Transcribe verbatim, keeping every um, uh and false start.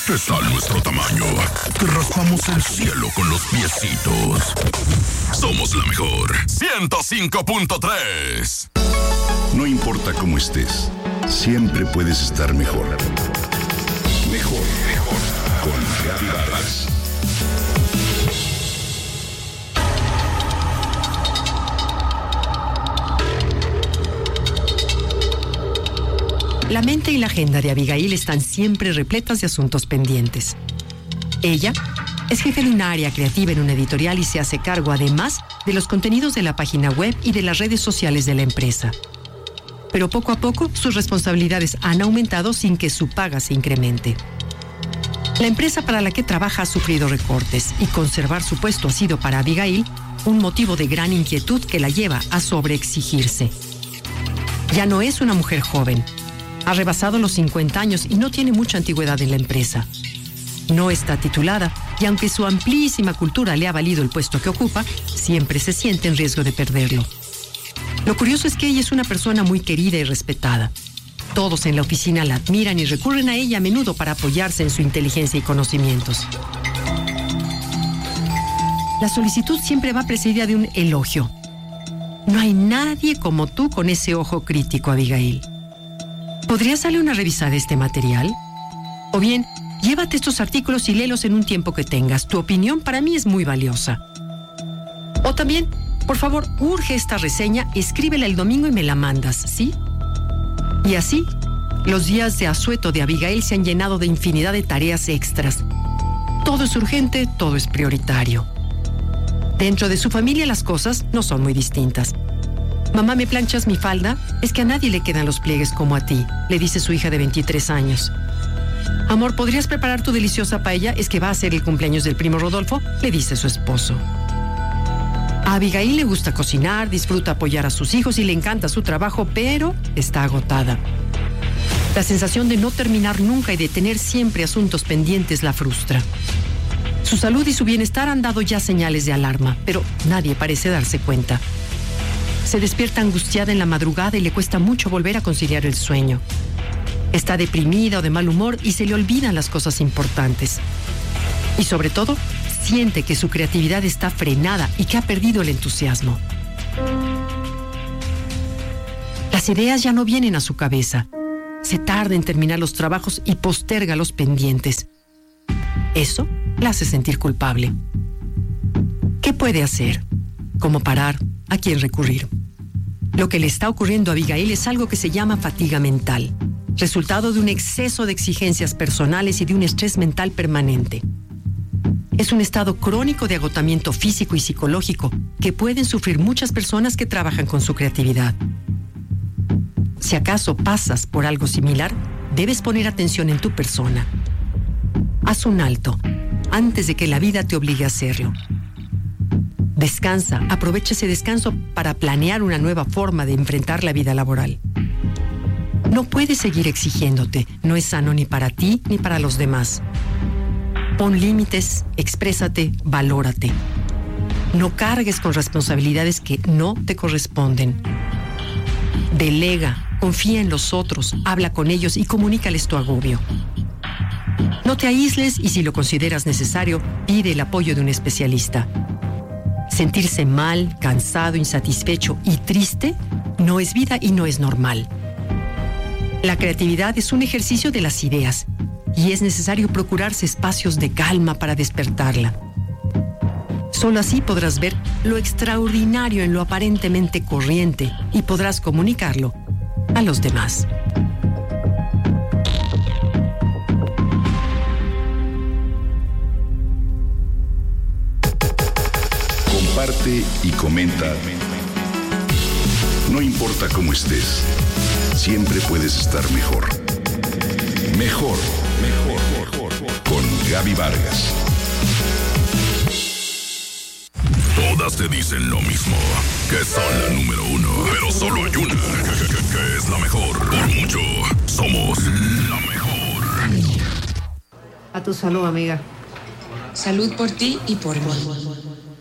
¿Qué tal nuestro tamaño? Que raspamos el cielo con los piecitos. Somos la mejor. ciento cinco punto tres. No importa cómo estés, siempre puedes estar mejor. Mejor, mejor. Con Gaby Vargas. La mente y la agenda de Abigail están siempre repletas de asuntos pendientes. Ella es jefe de un área creativa en una editorial y se hace cargo además de los contenidos de la página web y de las redes sociales de la empresa. Pero poco a poco sus responsabilidades han aumentado sin que su paga se incremente. La empresa para la que trabaja ha sufrido recortes y conservar su puesto ha sido para Abigail un motivo de gran inquietud que la lleva a sobreexigirse. Ya no es una mujer joven. Ha rebasado los cincuenta años y no tiene mucha antigüedad en la empresa. No está titulada y aunque su amplísima cultura le ha valido el puesto que ocupa, siempre se siente en riesgo de perderlo. Lo curioso es que ella es una persona muy querida y respetada. Todos en la oficina la admiran y recurren a ella a menudo para apoyarse en su inteligencia y conocimientos. La solicitud siempre va precedida de un elogio. No hay nadie como tú con ese ojo crítico, Abigail. ¿Podrías darle una revisada a este material? O bien, llévate estos artículos y léelos en un tiempo que tengas. Tu opinión para mí es muy valiosa. O también, por favor, urge esta reseña, escríbela el domingo y me la mandas, ¿sí? Y así, los días de asueto de Abigail se han llenado de infinidad de tareas extras. Todo es urgente, todo es prioritario. Dentro de su familia las cosas no son muy distintas. Mamá, ¿me planchas mi falda? Es que a nadie le quedan los pliegues como a ti, le dice su hija de veintitrés años. Amor, ¿podrías preparar tu deliciosa paella? Es que va a ser el cumpleaños del primo Rodolfo, le dice su esposo. A Abigail le gusta cocinar, disfruta apoyar a sus hijos y le encanta su trabajo, pero está agotada. La sensación de no terminar nunca y de tener siempre asuntos pendientes la frustra. Su salud y su bienestar han dado ya señales de alarma, pero nadie parece darse cuenta. Se despierta angustiada en la madrugada y le cuesta mucho volver a conciliar el sueño. Está deprimida o de mal humor y se le olvidan las cosas importantes. Y sobre todo, siente que su creatividad está frenada y que ha perdido el entusiasmo. Las ideas ya no vienen a su cabeza. Se tarda en terminar los trabajos y posterga los pendientes. Eso la hace sentir culpable. ¿Qué puede hacer? ¿Cómo parar? ¿A quién recurrir? Lo que le está ocurriendo a Abigail es algo que se llama fatiga mental, resultado de un exceso de exigencias personales y de un estrés mental permanente. Es un estado crónico de agotamiento físico y psicológico que pueden sufrir muchas personas que trabajan con su creatividad. Si acaso pasas por algo similar, debes poner atención en tu persona. Haz un alto antes de que la vida te obligue a hacerlo. Descansa, aprovecha ese descanso para planear una nueva forma de enfrentar la vida laboral. No puedes seguir exigiéndote, no es sano ni para ti ni para los demás. Pon límites, exprésate, valórate. No cargues con responsabilidades que no te corresponden. Delega, confía en los otros, habla con ellos y comunícales tu agobio. No te aísles y si lo consideras necesario, pide el apoyo de un especialista. Sentirse mal, cansado, insatisfecho y triste no es vida y no es normal. La creatividad es un ejercicio de las ideas y es necesario procurarse espacios de calma para despertarla. Solo así podrás ver lo extraordinario en lo aparentemente corriente y podrás comunicarlo a los demás. Comparte y comenta. No importa cómo estés, siempre puedes estar mejor. Mejor, mejor, mejor. Con Gaby Vargas. Todas te dicen lo mismo, que son la número uno, pero solo hay una, que, que, que, que es la mejor. Por mucho, somos la mejor. A tu salud, amiga. Salud por ti y por mí.